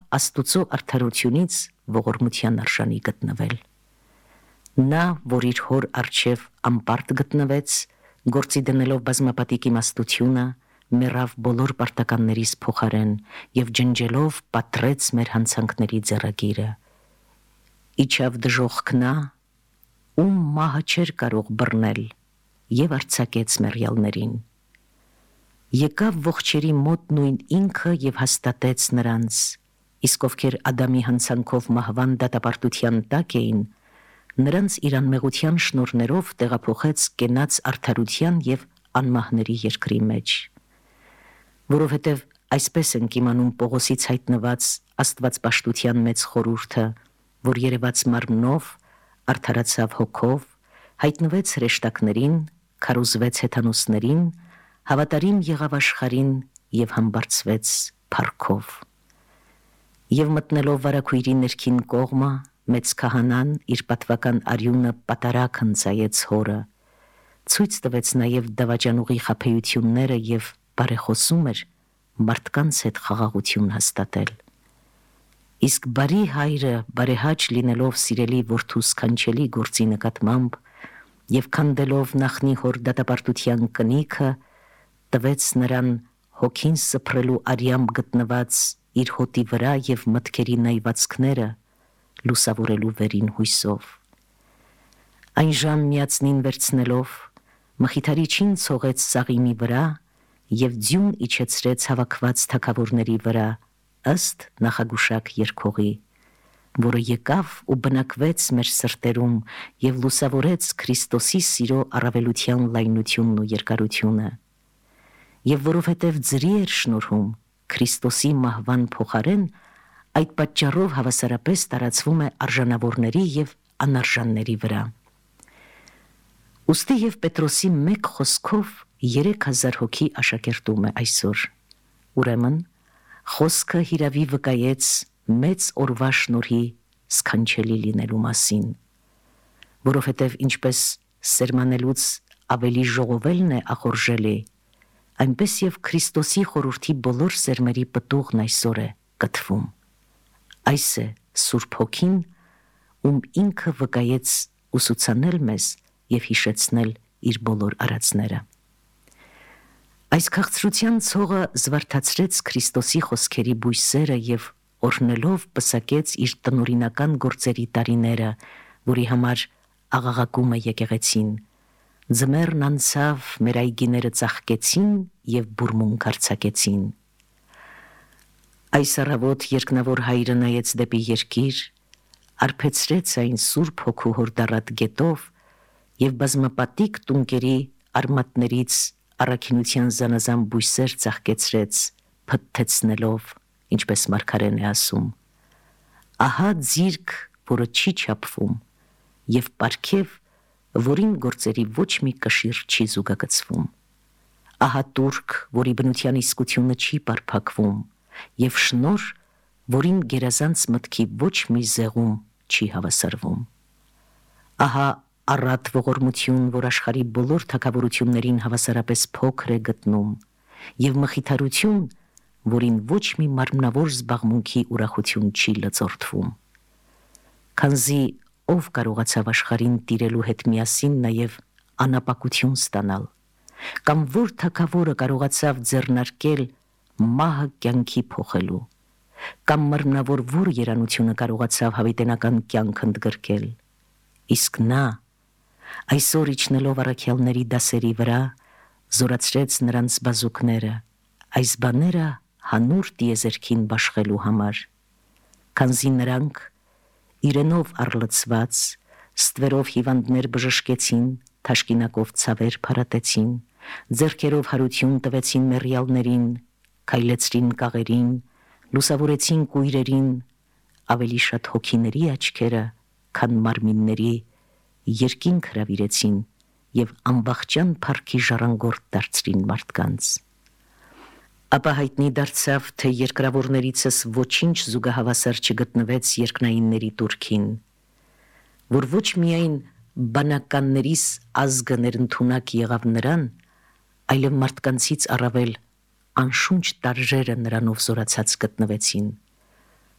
Աստուծո արդարությունից ողորմության արժանի գտնվել։ Նա, որ իր հոր առջև անպարտ գտնվեց, գործի դնելով բազմապատիկ իմաստությունը, մեռավ բոլոր պարտականներիս փոխարեն եւ ջնջելով պատռեց մեր հանցանքների ձեռագիրը։ Իջավ դժոխք նա, ում մահը չէր կարող բռնել, եւ արձակեց մեռյալներին։ Եկավ ողջերի մոտ նույն ինքը եւ հաստատեց նրանց, իսկ ովքեր Ադամի հանցանքով մահվան դատապարտության տակ էին, նրանց իր անմեղության շնորհներով տեղափոխեց կենաց արդարության եւ անմահների երկրի մեջ։ Որովհետեւ այսպես ենք իմանում Պողոսից հայտնված աստվածպաշտության մեծ խորհուրդը, որ երևաց մարմնով, արդարացավ հոգով, հայտնվեց հրեշտակներին, քարոզվեց հեթանոսներին, հավատարիմ եղավ աշխարհին եւ համբարձվեց փառքով։ Եվ մտնելով վարագույրի ներքին կողմը, մեծ քահանան իր պատվական արյունը պատարակ հնձայեց հորը, ցույց տվեց նաեւ դավաճանուղի խաբեությունները եւ բարեխոսում էր մարդկանց հետ խաղաղություն հաստատել։ Իսկ բարի հայրը բարեհաճ լինելով սիրելի որդու սքանչելի գործի նկատմամբ եւ քանդելով նախնի հոր դատապարտության կնիքը, տվեց նրան հոգին սփռելու արյամբ գտնված իր հոտի վրա եւ մտքերի նայվածքները լուսավորելու վերին հույսով։ Այն ժամ միացնին վերցնելով մխիթարիչին ցողեց Սաղիմի վրա եւ ձյուն իջեցրեց հավաքված թագավորների վրա ըստ նախագուշակ երկողի, որը եկավ ու բնակվեց մեր սրտերում եւ լուսավորեց Քրիստոսի սիրո առավելության լայնությունն ու երկարությունը։ Եվ որովհետև ձրի էր շնորհում Քրիստոսի մահվան փոխարեն, այդ պատճառով հավասարապես տարածվում է արժանավորների եւ անարժանների վրա։ Ուստի եւ Պետրոսի մեկ խոսքով 3000 հոգի աշակերտում է այսօր։ Ուրեմն խոսքը հիրավի վկայեց մեծ օրվա շնորհի սքանչելի լինելու մասին, որովհետև ինչպես սերմանելուց ավելի ժողովելն է ախորժելի, այնպես եւ Քրիստոսի խորհրդի բոլոր սերմերի պտուղն այսօր է կտվում։ Այս է Սուրբ Հոգին, ում ինքը վկայեց ուսուցանել մեզ եւ հիշեցնել իր բոլոր արածները։ Այս քաղցրության ցողը զվարթացրեց Քրիստոսի խոսքերի բույսերը եւ օրհնելով պսակեց իր տնօրինական գործերի տարիները, որի համար աղաղակում է եկեղեցին։ Ձմեռն անցավ, մեր այգիները ծաղկեցին եւ բուրմունք արձակեցին։ Այս առավոտ երկնավոր հայրը նայեց դեպի երկիր, արբեցրեց այն Սուրբ Հոգու հորդառատ գետով եւ բազմապատիկ տունկերի արմատներից առաքինության զանազան բույսեր ծաղկեցրեց, փթթեցնելով, ինչպես մարգարեն է ասում. ահա ձիրք, որը չի չափվում, եւ պարգև, որին գործերի ոչ մի կշիռ չի զուգակցվում, ահա տուրք, որի բնության իսկությունը չի պարփակվում, եւ շնոր, որին գերազանց մտքի ոչ մի զեղում չի հավասարվում, ահա առատ ողորմություն, որ աշխարհի բոլոր թագավորություններին հավասարապես փոքր է գտնում, եւ մխիթարություն, որին ոչ մի մարմնավոր զբաղմունքի ուրախություն չի լծորդվում։ Քանզի ով կարողացավ աշխարհին տիրելու հետ միասին նաեւ անապակություն ստանալ, կամ որ թագավորը կարողացավ ձեռնարկել մահը կյանքի փոխելու, կամ մարմնավոր որ երանությունը կարողացավ հավիտենական կյանք ընդգրկել, իսկ նա այսօր իջնելով առաքյալների դասերի վրա զորացրեց նրանց բազուկները, այս բաները հանուր տիեզերքին բաշխելու համար, քանզի նրանք իրենով առլծված, ստվերով հիվանդներ բժշկեցին, թաշկինակով ցավեր փարատեցին, ձեռքերով հարություն տվեցին մեռյալներին, քայլեցրին կաղերին, լուսավորեցին կույրերին, ավելի շատ հոգիների աչքերը, քան մարմինների, երկինք հրավիրեցին եւ անվախճան փառքի ժառանգորդ դարձրին մարդկանց։ Ապա հայտնի դարձավ, թե երկրավորներիցս ոչինչ զուգահավասար չգտնվեց երկնայինների տուրքին, որ ոչ միայն բանականներիս ազգը ներընդունակ եղավ նրան, այլև մարդկանցից առավել անշունչ տարժերը նրանով զորացած գտնվեցին։